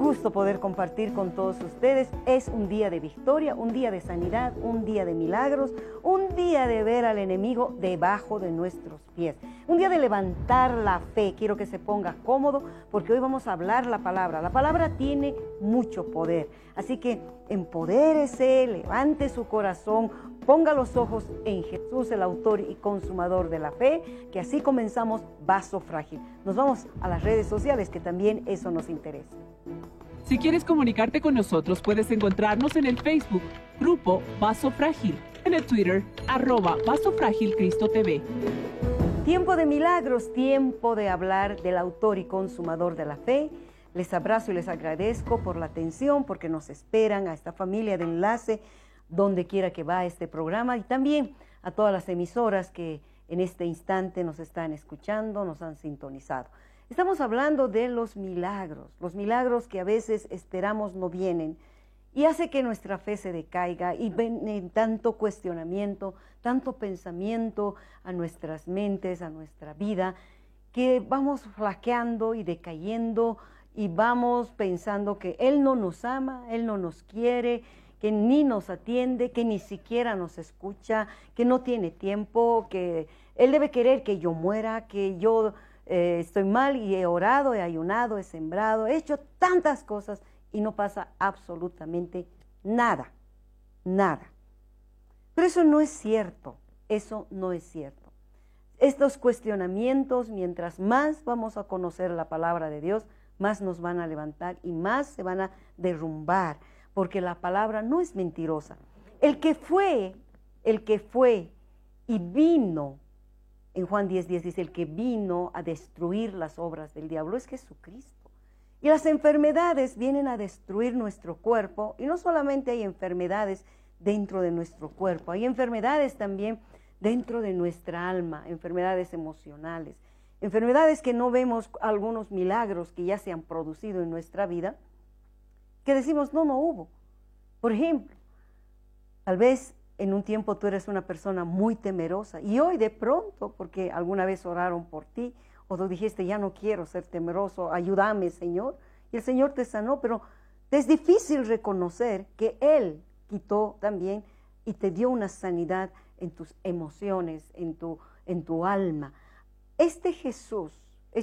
gusto poder compartir con todos ustedes. Es un día de victoria, un día de sanidad, un día de milagros, un día de ver al enemigo debajo de nuestros pies. Un día de levantar la fe. Quiero que se ponga cómodo porque hoy vamos a hablar la palabra. La palabra tiene mucho poder. Así que empodérese, levante su corazón, ponga los ojos en Jesús, el autor y consumador de la fe, que así comenzamos Vaso Frágil. Nos vamos a las redes sociales, que también eso nos interesa. Si quieres comunicarte con nosotros, puedes encontrarnos en el Facebook, Grupo Vaso Frágil, en el Twitter, @VasoFrágilCristoTV. Tiempo de milagros, tiempo de hablar del autor y consumador de la fe. Les abrazo y les agradezco por la atención, porque nos esperan a esta familia de enlace, donde quiera que va este programa, y también a todas las emisoras que en este instante nos están escuchando, nos han sintonizado. Estamos hablando de los milagros que a veces esperamos no vienen, y hace que nuestra fe se decaiga y viene tanto cuestionamiento, tanto pensamiento a nuestras mentes, a nuestra vida, que vamos flaqueando y decayendo y vamos pensando que Él no nos ama, Él no nos quiere, que ni nos atiende, que ni siquiera nos escucha, que no tiene tiempo, que Él debe querer que yo muera, que yo estoy mal y he orado, he ayunado, he sembrado, he hecho tantas cosas y no pasa absolutamente nada, nada. Pero eso no es cierto, eso no es cierto. Estos cuestionamientos, mientras más vamos a conocer la palabra de Dios, más nos van a levantar y más se van a derrumbar, porque la palabra no es mentirosa. El que fue y vino, en Juan 10:10 dice, el que vino a destruir las obras del diablo es Jesucristo. Y las enfermedades vienen a destruir nuestro cuerpo, y no solamente hay enfermedades dentro de nuestro cuerpo, hay enfermedades también dentro de nuestra alma, enfermedades emocionales, enfermedades que no vemos, algunos milagros que ya se han producido en nuestra vida, que decimos, no hubo. Por ejemplo, tal vez en un tiempo tú eres una persona muy temerosa y hoy de pronto, porque alguna vez oraron por ti o tú dijiste, ya no quiero ser temeroso, ayúdame, Señor, y el Señor te sanó, pero te es difícil reconocer que Él quitó también y te dio una sanidad en tus emociones, en tu alma. Este Jesús es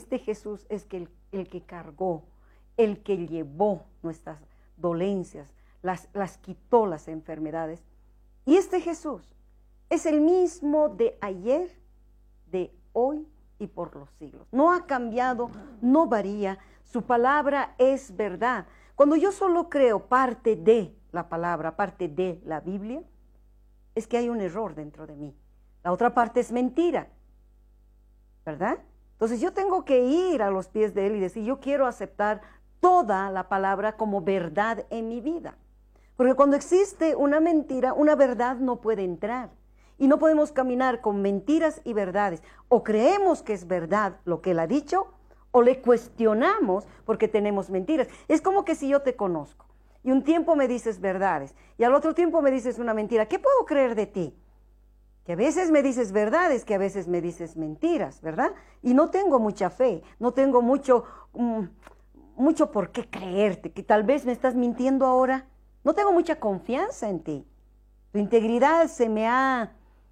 el que cargó, el que llevó nuestras dolencias, las quitó las enfermedades. Y este Jesús es el mismo de ayer, de hoy y por los siglos. No ha cambiado, no varía, su palabra es verdad. Cuando yo solo creo parte de la palabra, parte de la Biblia, es que hay un error dentro de mí. La otra parte es mentira, ¿verdad? Entonces yo tengo que ir a los pies de Él y decir, yo quiero aceptar toda la palabra como verdad en mi vida. Porque cuando existe una mentira, una verdad no puede entrar. Y no podemos caminar con mentiras y verdades. O creemos que es verdad lo que Él ha dicho, o le cuestionamos porque tenemos mentiras. Es como que si yo te conozco, y un tiempo me dices verdades, y al otro tiempo me dices una mentira. ¿Qué puedo creer de ti? Que a veces me dices verdades, que a veces me dices mentiras, ¿verdad? Y no tengo mucha fe, no tengo mucho por qué creerte, que tal vez me estás mintiendo ahora. No tengo mucha confianza en ti. Tu integridad se me ha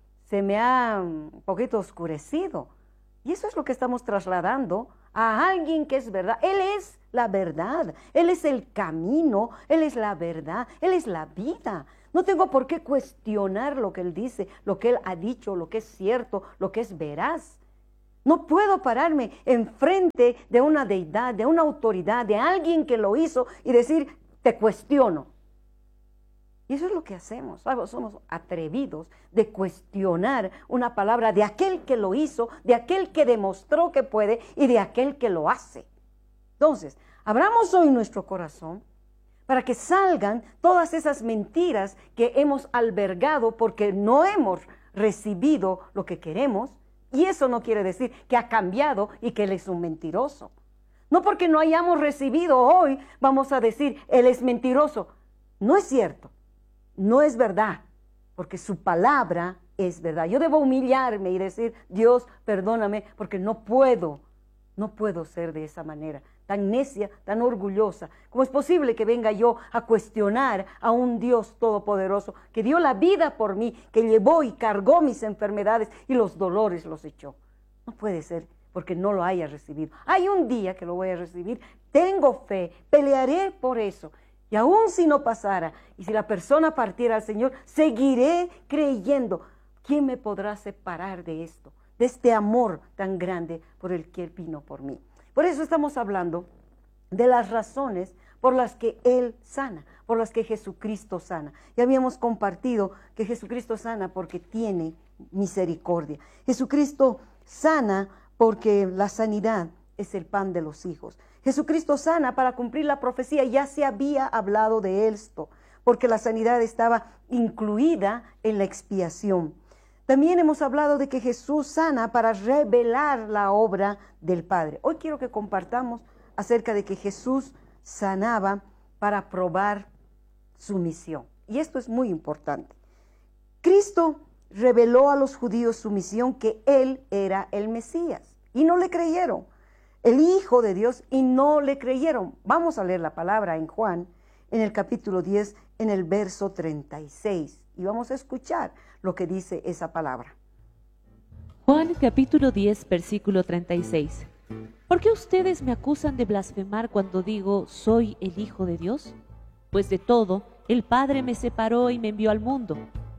un poquito oscurecido. Y eso es lo que estamos trasladando a alguien que es verdad. Él es la verdad, Él es el camino, Él es la verdad, Él es la vida. No tengo por qué cuestionar lo que Él dice, lo que Él ha dicho, lo que es cierto, lo que es veraz. No puedo pararme enfrente de una deidad, de una autoridad, de alguien que lo hizo y decir, te cuestiono. Y eso es lo que hacemos. Somos atrevidos de cuestionar una palabra de aquel que lo hizo, de aquel que demostró que puede y de aquel que lo hace. Entonces, abramos hoy nuestro corazón para que salgan todas esas mentiras que hemos albergado porque no hemos recibido lo que queremos. Y eso no quiere decir que ha cambiado y que Él es un mentiroso. No porque no hayamos recibido hoy, vamos a decir, Él es mentiroso. No es cierto. No es verdad, porque su palabra es verdad. Yo debo humillarme y decir, Dios, perdóname, porque no puedo ser de esa manera. tan necia, tan orgullosa? ¿Cómo es posible que venga yo a cuestionar a un Dios todopoderoso que dio la vida por mí, que llevó y cargó mis enfermedades y los dolores los echó? No puede ser, porque no lo haya recibido. Hay un día que lo voy a recibir, tengo fe, pelearé por eso. Y aun si no pasara, y si la persona partiera al Señor, seguiré creyendo. ¿Quién me podrá separar de esto, de este amor tan grande por el que Él vino por mí? Por eso estamos hablando de las razones por las que Él sana, por las que Jesucristo sana. Ya habíamos compartido que Jesucristo sana porque tiene misericordia. Jesucristo sana porque la sanidad es el pan de los hijos. Jesucristo sana para cumplir la profecía. Ya se había hablado de esto, porque la sanidad estaba incluida en la expiación. También hemos hablado de que Jesús sana para revelar la obra del Padre. Hoy quiero que compartamos acerca de que Jesús sanaba para probar su misión. Y esto es muy importante. Cristo reveló a los judíos su misión, que Él era el Mesías, y no le creyeron. El Hijo de Dios, y no le creyeron. Vamos a leer la palabra en Juan, en el capítulo 10, en el verso 36. Y vamos a escuchar lo que dice esa palabra. Juan capítulo 10, versículo 36. ¿Por qué ustedes me acusan de blasfemar cuando digo soy el Hijo de Dios? Pues de todo, el Padre me separó y me envió al mundo.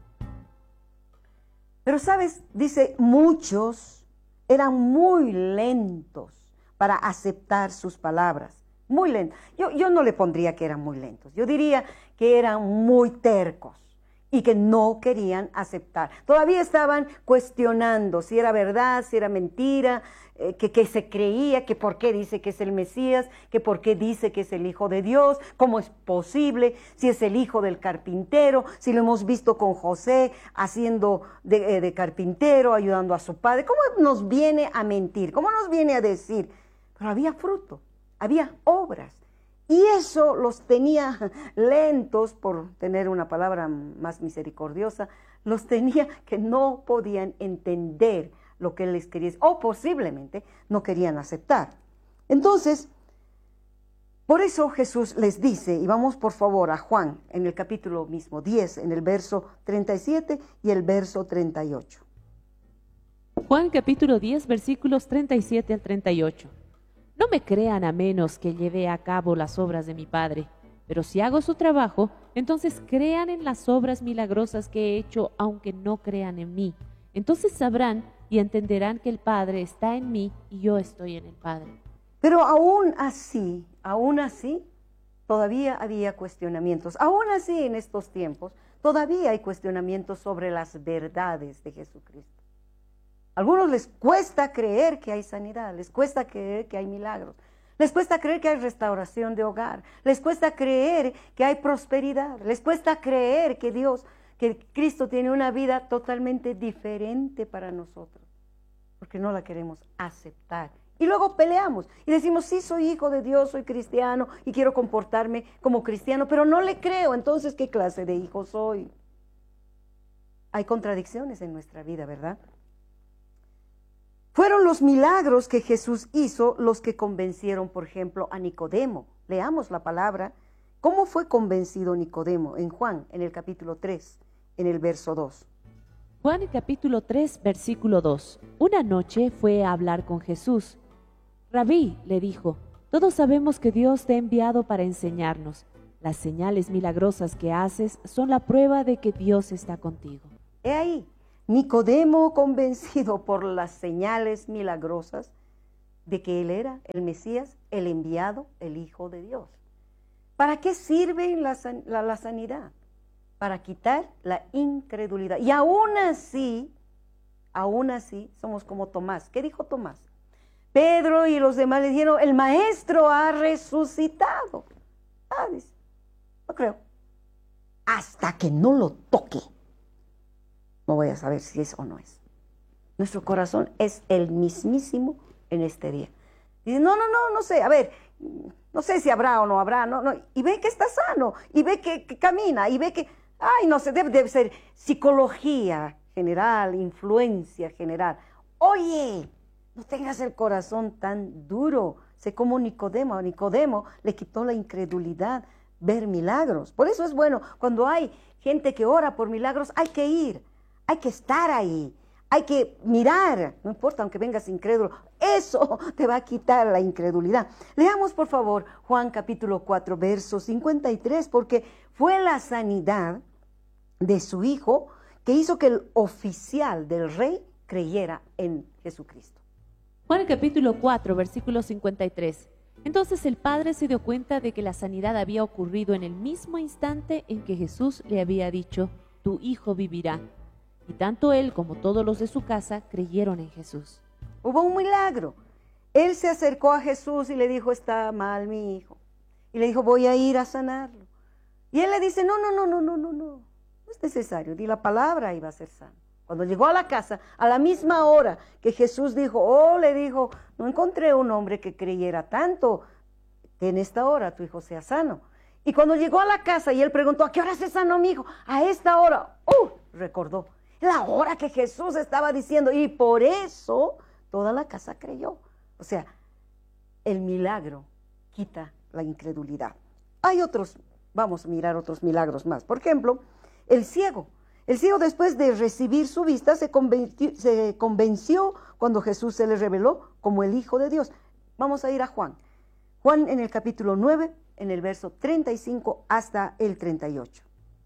Pero sabes, dice, muchos eran muy lentos para aceptar sus palabras. Muy lentos. Yo no le pondría que eran muy lentos. Yo diría que eran muy tercos y que no querían aceptar. Todavía estaban cuestionando si era verdad, si era mentira, que se creía, que por qué dice que es el Mesías, que por qué dice que es el Hijo de Dios, cómo es posible, si es el hijo del carpintero, si lo hemos visto con José haciendo de carpintero, ayudando a su padre. ¿Cómo nos viene a mentir? ¿Cómo nos viene a decir? Pero había fruto, había obras. Y eso los tenía lentos, por tener una palabra más misericordiosa, los tenía que no podían entender lo que Él les quería decir, o posiblemente no querían aceptar. Entonces, por eso Jesús les dice, y vamos por favor a Juan, en el capítulo mismo 10, en el verso 37 y el verso 38. Juan capítulo 10, versículos 37 al 38. No me crean a menos que lleve a cabo las obras de mi Padre, pero si hago su trabajo, entonces crean en las obras milagrosas que he hecho, aunque no crean en mí. Entonces sabrán y entenderán que el Padre está en mí y yo estoy en el Padre. Pero aún así, todavía había cuestionamientos. Aún así, en estos tiempos, todavía hay cuestionamientos sobre las verdades de Jesucristo. A algunos les cuesta creer que hay sanidad, les cuesta creer que hay milagros, les cuesta creer que hay restauración de hogar, les cuesta creer que hay prosperidad, les cuesta creer que Cristo tiene una vida totalmente diferente para nosotros, porque no la queremos aceptar. Y luego peleamos y decimos, sí, soy hijo de Dios, soy cristiano y quiero comportarme como cristiano, pero no le creo. Entonces, ¿qué clase de hijo soy? Hay contradicciones en nuestra vida, ¿verdad? Fueron los milagros que Jesús hizo los que convencieron, por ejemplo, a Nicodemo. Leamos la palabra. ¿Cómo fue convencido Nicodemo? En Juan, en el capítulo 3, en el verso 2. Juan capítulo 3, versículo 2. Una noche fue a hablar con Jesús. Rabí, le dijo, todos sabemos que Dios te ha enviado para enseñarnos. Las señales milagrosas que haces son la prueba de que Dios está contigo. He ahí, Nicodemo convencido por las señales milagrosas de que Él era el Mesías, el enviado, el Hijo de Dios. ¿Para qué sirve la sanidad? Para quitar la incredulidad. Y aún así, somos como Tomás. ¿Qué dijo Tomás? Pedro y los demás le dijeron, el Maestro ha resucitado. Dice, no creo. Hasta que no lo toque, no voy a saber si es o no es. Nuestro corazón es el mismísimo en este día. Dice, no sé, a ver, no sé si habrá o no habrá, no, y ve que está sano, y ve que camina, y ve que, no sé, debe ser psicología general, influencia general. Oye, no tengas el corazón tan duro, sé como Nicodemo. A Nicodemo le quitó la incredulidad ver milagros. Por eso es bueno, cuando hay gente que ora por milagros, hay que ir, hay que estar ahí, hay que mirar, no importa aunque vengas incrédulo, eso te va a quitar la incredulidad. Leamos por favor Juan capítulo 4, verso 53, porque fue la sanidad de su hijo que hizo que el oficial del rey creyera en Jesucristo. Juan capítulo 4, versículo 53. Entonces el padre se dio cuenta de que la sanidad había ocurrido en el mismo instante en que Jesús le había dicho, tu hijo vivirá. Y tanto él como todos los de su casa creyeron en Jesús. Hubo un milagro. Él se acercó a Jesús y le dijo, está mal mi hijo. Y le dijo, voy a ir a sanarlo. Y él le dice, no es necesario, di la palabra y va a ser sano. Cuando llegó a la casa, a la misma hora que Jesús dijo, le dijo, no encontré un hombre que creyera tanto, que en esta hora tu hijo sea sano. Y cuando llegó a la casa y él preguntó, ¿a qué hora se sanó mi hijo? A esta hora, recordó, la hora que Jesús estaba diciendo, y por eso toda la casa creyó. O sea, el milagro quita la incredulidad. Hay otros, vamos a mirar otros milagros más. Por ejemplo, el ciego. El ciego, después de recibir su vista, se convenció cuando Jesús se le reveló como el Hijo de Dios. Vamos a ir a Juan. Juan en el capítulo 9, en el verso 35 hasta el 38.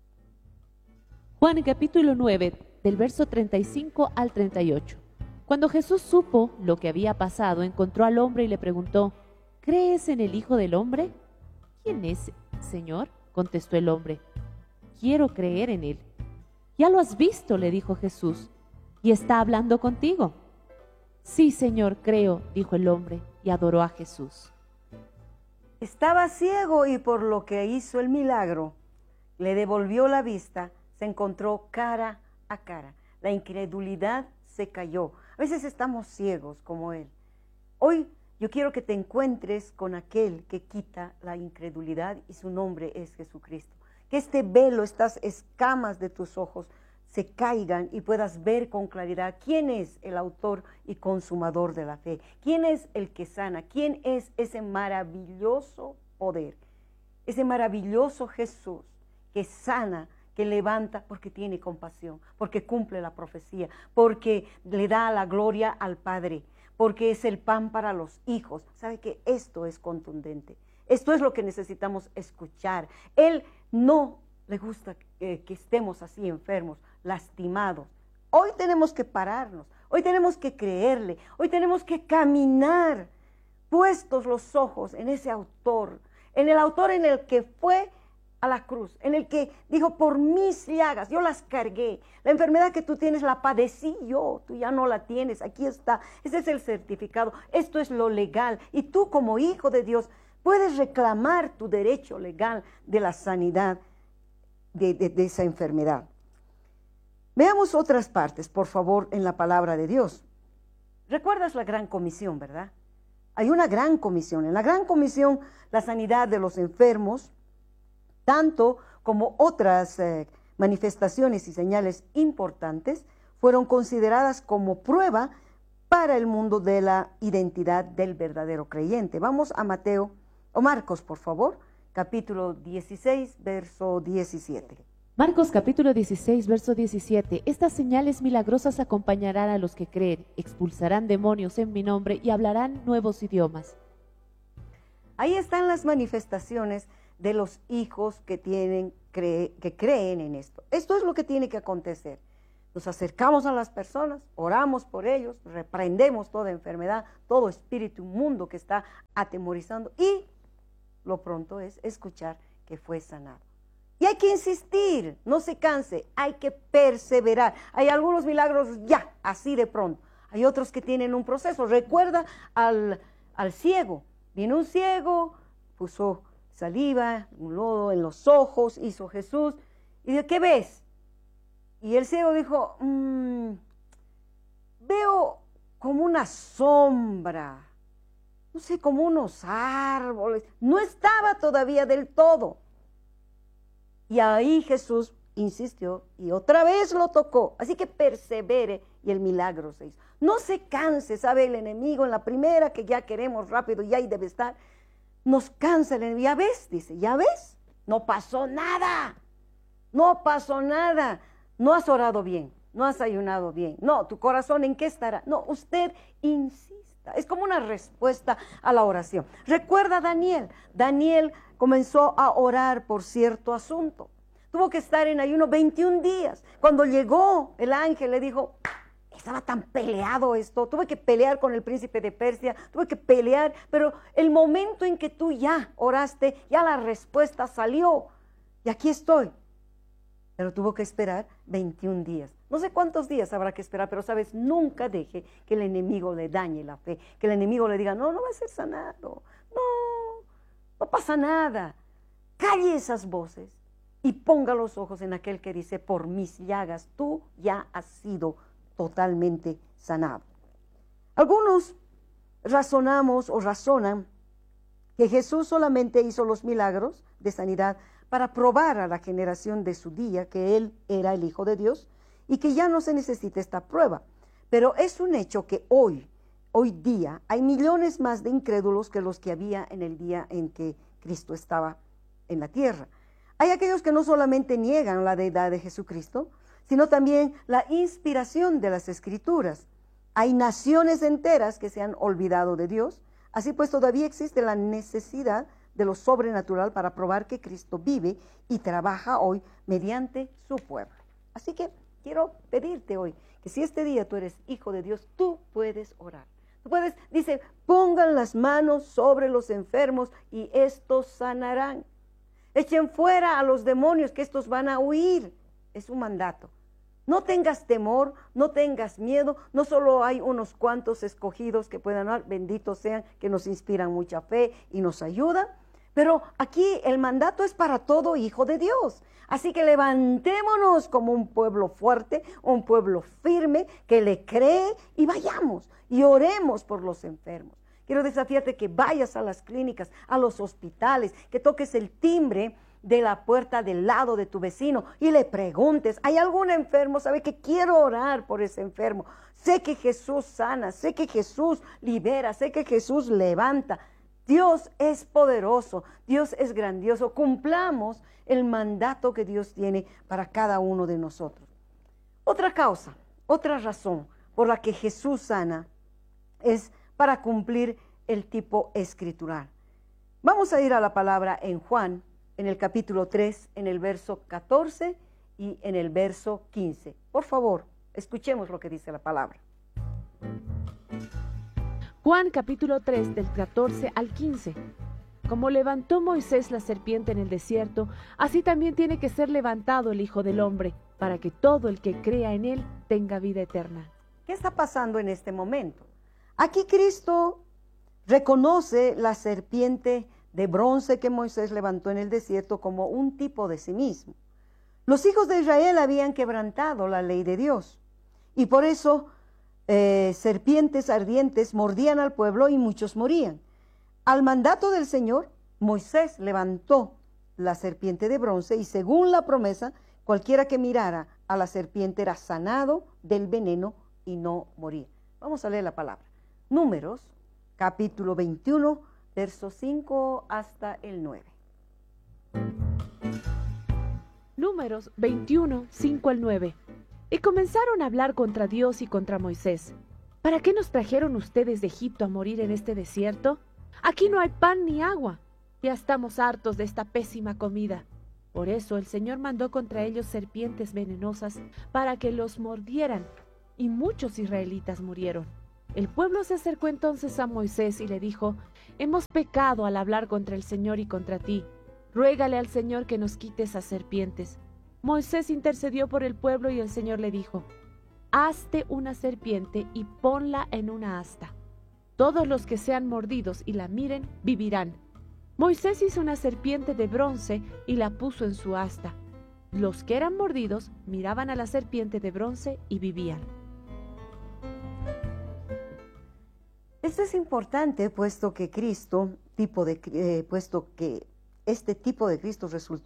Juan en capítulo 9, del verso 35 al 38. Cuando Jesús supo lo que había pasado, encontró al hombre y le preguntó, ¿crees en el Hijo del Hombre? ¿Quién es, Señor? Contestó el hombre. Quiero creer en él. Ya lo has visto, le dijo Jesús, y está hablando contigo. Sí, Señor, creo, dijo el hombre, y adoró a Jesús. Estaba ciego y por lo que hizo el milagro, le devolvió la vista, se encontró cara a cara. La incredulidad se cayó. A veces estamos ciegos como él. Hoy yo quiero que te encuentres con aquel que quita la incredulidad y su nombre es Jesucristo. Que este velo, estas escamas de tus ojos se caigan y puedas ver con claridad quién es el autor y consumador de la fe, quién es el que sana, quién es ese maravilloso poder, ese maravilloso Jesús que sana, que levanta porque tiene compasión, porque cumple la profecía, porque le da la gloria al Padre, porque es el pan para los hijos. ¿Sabe que esto es contundente? Esto es lo que necesitamos escuchar. Él no le gusta que estemos así enfermos, lastimados. Hoy tenemos que pararnos, hoy tenemos que creerle, hoy tenemos que caminar puestos los ojos en ese autor, en el autor en el que fue a la cruz, en el que dijo, por mis llagas, yo las cargué. La enfermedad que tú tienes la padecí yo, tú ya no la tienes, aquí está. Ese es el certificado, esto es lo legal. Y tú como hijo de Dios, puedes reclamar tu derecho legal de la sanidad de esa enfermedad. Veamos otras partes, por favor, en la palabra de Dios. ¿Recuerdas la gran comisión, verdad? Hay una gran comisión. En la gran comisión, la sanidad de los enfermos, tanto como otras manifestaciones y señales importantes, fueron consideradas como prueba para el mundo de la identidad del verdadero creyente. Vamos a Mateo o Marcos, por favor, capítulo 16, verso 17. Marcos capítulo 16, verso 17. Estas señales milagrosas acompañarán a los que creen, expulsarán demonios en mi nombre y hablarán nuevos idiomas. Ahí están las manifestaciones de los hijos que creen en esto. Esto es lo que tiene que acontecer. Nos acercamos a las personas, oramos por ellos, reprendemos toda enfermedad, todo espíritu inmundo que está atemorizando y lo pronto es escuchar que fue sanado. Y hay que insistir, no se canse, hay que perseverar. Hay algunos milagros ya, así de pronto. Hay otros que tienen un proceso. Recuerda al ciego. Viene un ciego, puso saliva, un lodo en los ojos, hizo Jesús. Y dice, ¿qué ves? Y el ciego dijo, veo como una sombra, no sé, como unos árboles. No estaba todavía del todo. Y ahí Jesús insistió y otra vez lo tocó. Así que persevere y el milagro se hizo. No se canse, sabe el enemigo, en la primera que ya queremos rápido, ya ahí debe estar. Nos cansa el enemigo. Ya ves, dice, ya ves, no pasó nada. No pasó nada. No has orado bien, no has ayunado bien. No, tu corazón ¿en qué estará? No, usted insista. Es como una respuesta a la oración. Recuerda a Daniel. Daniel comenzó a orar por cierto asunto. Tuvo que estar en ayuno 21 días. Cuando llegó el ángel le dijo, estaba tan peleado esto, tuve que pelear con el príncipe de Persia, tuve que pelear, pero el momento en que tú ya oraste, ya la respuesta salió. Y aquí estoy. Pero tuvo que esperar 21 días. No sé cuántos días habrá que esperar, pero sabes, nunca deje que el enemigo le dañe la fe, que el enemigo le diga, no, no va a ser sanado, no pasa nada. Calle esas voces y ponga los ojos en aquel que dice, por mis llagas tú ya has sido totalmente sanado. Algunos razonamos o razonan que Jesús solamente hizo los milagros de sanidad para probar a la generación de su día que Él era el Hijo de Dios y que ya no se necesita esta prueba. Pero es un hecho que hoy día hay millones más de incrédulos que los que había en el día en que Cristo estaba en la tierra. Hay aquellos que no solamente niegan la deidad de Jesucristo, sino también la inspiración de las Escrituras. Hay naciones enteras que se han olvidado de Dios. Así pues, todavía existe la necesidad de lo sobrenatural para probar que Cristo vive y trabaja hoy mediante su pueblo. Así que quiero pedirte hoy que si este día tú eres hijo de Dios, tú puedes orar. Tú puedes, dice, pongan las manos sobre los enfermos y estos sanarán. Echen fuera a los demonios que estos van a huir. Es un mandato. No tengas temor, no tengas miedo. No solo hay unos cuantos escogidos que puedan orar, benditos sean, que nos inspiran mucha fe y nos ayudan. Pero aquí el mandato es para todo hijo de Dios. Así que levantémonos como un pueblo fuerte, un pueblo firme que le cree y vayamos y oremos por los enfermos. Quiero desafiarte que vayas a las clínicas, a los hospitales, que toques el timbre de la puerta del lado de tu vecino y le preguntes, ¿hay algún enfermo? ¿Sabe que quiero orar por ese enfermo? Sé que Jesús sana, sé que Jesús libera, sé que Jesús levanta. Dios es poderoso, Dios es grandioso. Cumplamos el mandato que Dios tiene para cada uno de nosotros. Otra causa, otra razón por la que Jesús sana es para cumplir el tipo escritural. Vamos a ir a la palabra en Juan, en el capítulo 3, en el verso 14 y en el verso 15. Por favor, escuchemos lo que dice la palabra. Juan capítulo 3 del 14 al 15. Como levantó Moisés la serpiente en el desierto, así también tiene que ser levantado el Hijo del Hombre, para que todo el que crea en él tenga vida eterna. ¿Qué está pasando en este momento? Aquí Cristo reconoce la serpiente de bronce que Moisés levantó en el desierto como un tipo de sí mismo. Los hijos de Israel habían quebrantado la ley de Dios y por eso serpientes ardientes mordían al pueblo y muchos morían. Al mandato del Señor, Moisés levantó la serpiente de bronce y según la promesa, cualquiera que mirara a la serpiente era sanado del veneno y no moría. Vamos a leer la palabra. Números, capítulo 21, versos 5 hasta el 9. Números 21, 5 al 9. Y comenzaron a hablar contra Dios y contra Moisés. ¿Para qué nos trajeron ustedes de Egipto a morir en este desierto? Aquí no hay pan ni agua. Ya estamos hartos de esta pésima comida. Por eso el Señor mandó contra ellos serpientes venenosas para que los mordieran, y muchos israelitas murieron. El pueblo se acercó entonces a Moisés y le dijo: hemos pecado al hablar contra el Señor y contra ti. Ruégale al Señor que nos quite esas serpientes. Moisés intercedió por el pueblo y el Señor le dijo: hazte una serpiente y ponla en una asta. Todos los que sean mordidos y la miren vivirán. Moisés hizo una serpiente de bronce y la puso en su asta. Los que eran mordidos miraban a la serpiente de bronce y vivían. Esto es importante puesto que este tipo de Cristo resultó